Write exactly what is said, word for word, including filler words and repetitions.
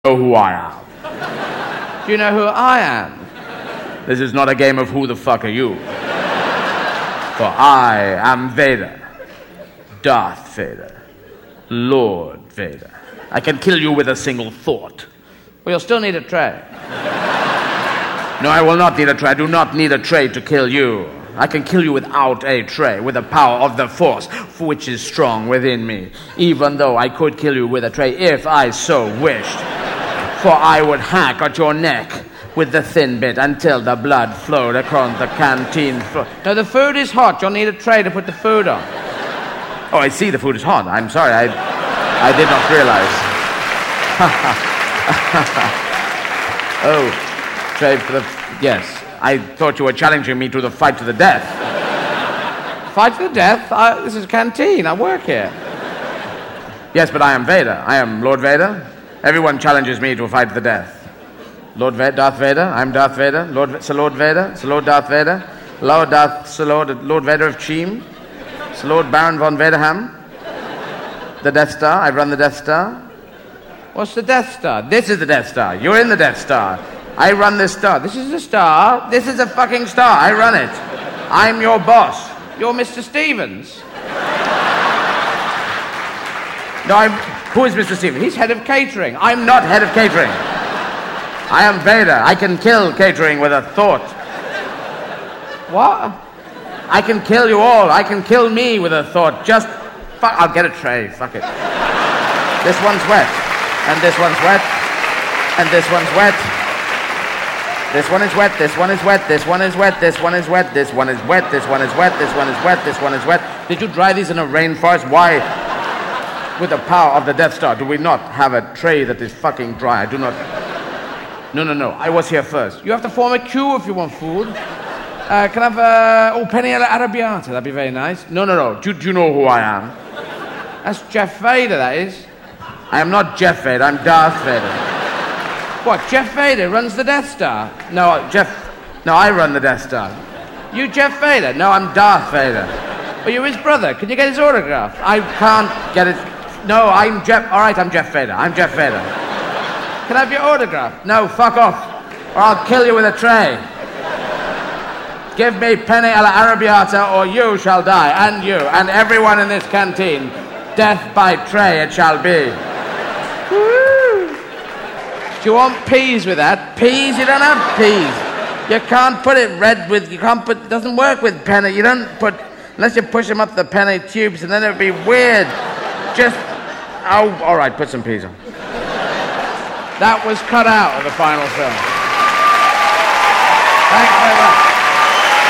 know who I am. Do you know who I am? This is not a game of who the fuck are you. For I am Vader. Darth Vader. Lord Vader. I can kill you with a single thought. Well, you'll still need a tray. No, I will not need a tray. I do not need a tray to kill you. I can kill you without a tray, with the power of the Force, which is strong within me. Even though I could kill you with a tray if I so wished. For I would hack at your neck with the thin bit until the blood flowed across the canteen floor. No, the food is hot. You'll need a tray to put the food on. Oh, I see the food is hot. I'm sorry, I, I did not realize. Oh, tray for the... Yes. I thought you were challenging me to the fight to the death. Fight to the death? I, this is a canteen. I work here. Yes, but I am Vader. I am Lord Vader. Everyone challenges me to a fight to the death. Lord Vader, Darth Vader. I'm Darth Vader. Lord, Sir Lord Vader. Sir Lord Darth Vader. Lord Darth, Sir Lord, Lord Vader of Cheam. Sir Lord Baron von Vaderham. The Death Star. I run the Death Star. What's the Death Star? This is the Death Star. You're in the Death Star. I run this star. This is a star. This is a fucking star. I run it. I'm your boss. You're Mister Stevens. No, I'm... Who is Mister Stevens? He's head of catering. I'm not head of catering. I am Vader. I can kill catering with a thought. What? I can kill you all. I can kill me with a thought. Just... Fuck. I'll get a tray. Fuck it. This one's wet. And this one's wet. And this one's wet. This one is wet, this one is wet, this one is wet, this one is wet, this one is wet, this one is wet, this one is wet, this one is wet. Did you dry these in a rainforest? Why, with the power of the Death Star, do we not have a tray that is fucking dry? I do not... No, no, no, I was here first. You have to form a queue if you want food. Uh, can I have, uh, oh, penne alla arrabbiata, that'd be very nice. No, no, no, do, do you know who I am? That's Jeff Vader, that is. I am not Jeff Vader, I'm Darth Vader. What, Jeff Vader runs the Death Star? No, Jeff... No, I run the Death Star. You Jeff Vader? No, I'm Darth Vader. Well, you're his brother. Can you get his autograph? I can't get it... No, I'm Jeff... All right, I'm Jeff Vader. I'm Jeff Vader. Can I have your autograph? No, fuck off. Or I'll kill you with a tray. Give me penne alla arrabbiata or you shall die. And you, and everyone in this canteen. Death by tray it shall be. Woo! Do you want peas with that? Peas? You don't have peas. You can't put it red with... You can't put... It doesn't work with penne. You don't put... Unless you push them up the penne tubes, and then it would be weird. Just... Oh, all right, put some peas on. That was cut out of the final film. Thanks very much.